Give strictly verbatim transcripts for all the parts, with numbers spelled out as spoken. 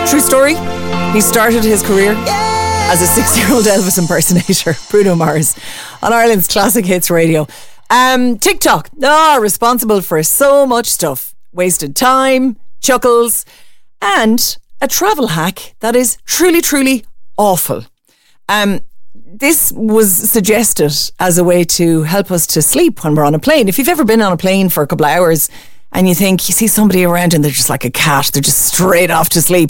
True story. He started his career as a six-year-old Elvis impersonator, Bruno Mars, on Ireland's Classic Hits Radio. Um, TikTok, oh, responsible for so much stuff. Wasted time, chuckles, and a travel hack that is truly, truly awful. Um, this was suggested as a way to help us to sleep when we're on a plane. If you've ever been on a plane for a couple of hours and you think you see somebody around and they're just like a cat, they're just straight off to sleep.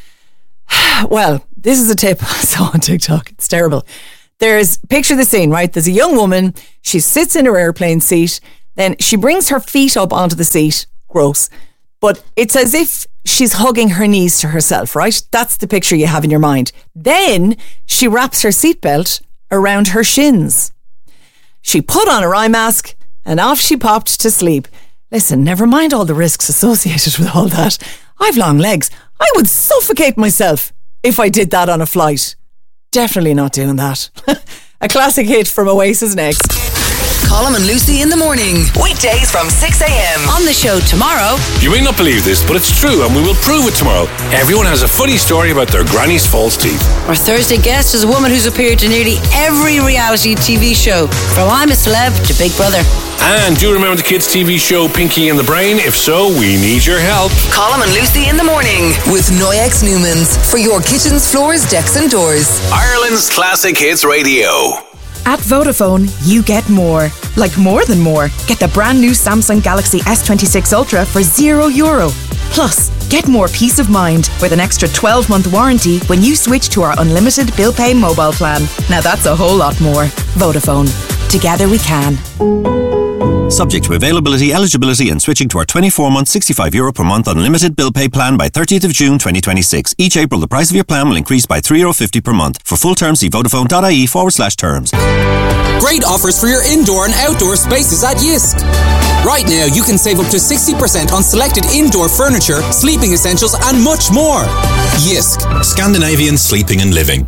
Well, this is a tip I saw on TikTok. It's terrible. There's, picture the scene, right? There's a young woman. She sits in her airplane seat. Then she brings her feet up onto the seat. Gross. But it's as if she's hugging her knees to herself, right? That's the picture you have in your mind. Then she wraps her seatbelt around her shins. She put on her eye mask and off she popped to sleep. Listen, never mind all the risks associated with all that. I've long legs. I would suffocate myself if I did that on a flight. Definitely not doing that. A classic hit from Oasis next. Colm and Lucy in the morning. Weekdays from six a.m. On the show tomorrow. You may not believe this, but it's true, and we will prove it tomorrow. Everyone has a funny story about their granny's false teeth. Our Thursday guest is a woman who's appeared to nearly every reality T V show, from I'm a Celeb to Big Brother. And do you remember the kids' T V show Pinky and the Brain? If so, we need your help. Colm and Lucy in the morning with Noyex Newmans for your kitchens, floors, decks and doors. Ireland's Classic Hits Radio. At Vodafone, you get more. Like more than more. Get the brand new Samsung Galaxy S twenty-six Ultra for zero euro. Plus, get more peace of mind with an extra twelve-month warranty when you switch to our unlimited bill pay mobile plan. Now that's a whole lot more. Vodafone. Together we can. Subject to availability, eligibility and switching to our twenty-four month sixty-five euro per month unlimited bill pay plan by thirtieth of June twenty twenty-six. Each April the price of your plan will increase by three euro fifty per month. For full terms see vodafone.ie forward slash terms. Great offers for your indoor and outdoor spaces at Yisk. Right now you can save up to sixty percent on selected indoor furniture, sleeping essentials and much more. Yisk. Scandinavian sleeping and living.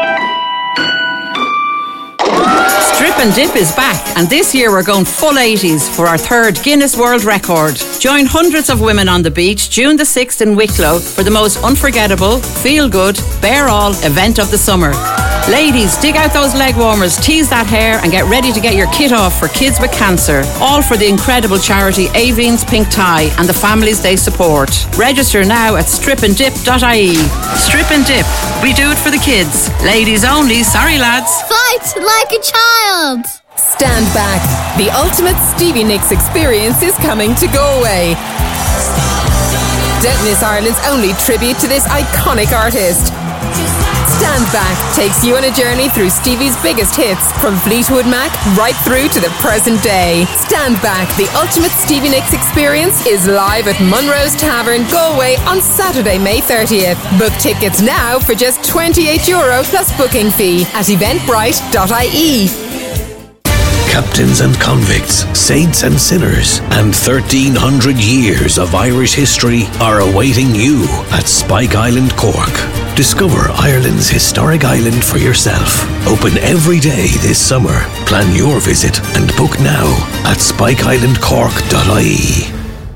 Strip and Dip is back, and this year we're going full eighties for our third Guinness World Record. Join hundreds of women on the beach June the sixth in Wicklow for the most unforgettable, feel-good, bear-all event of the summer. Ladies, dig out those leg warmers, tease that hair and get ready to get your kit off for kids with cancer. All for the incredible charity Aveen's Pink Tie and the families they support. Register now at strip and dip dot I E. Strip and Dip. We do it for the kids. Ladies only, sorry lads. Fight like a child. Stand back. The ultimate Stevie Nicks experience is coming to Galway. Don't miss Ireland's only tribute to this iconic artist. Stand Back takes you on a journey through Stevie's biggest hits, from Fleetwood Mac right through to the present day. Stand Back, the ultimate Stevie Nicks experience, is live at Munro's Tavern, Galway on Saturday, May thirtieth. Book tickets now for just twenty-eight euro plus booking fee at eventbrite dot I E. Captains and convicts, saints and sinners, and thirteen hundred years of Irish history are awaiting you at Spike Island, Cork. Discover Ireland's historic island for yourself. Open every day this summer. Plan your visit and book now at spike island cork dot I E.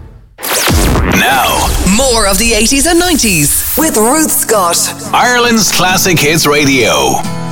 Now, more of the eighties and nineties with Ruth Scott. Ireland's Classic Hits Radio.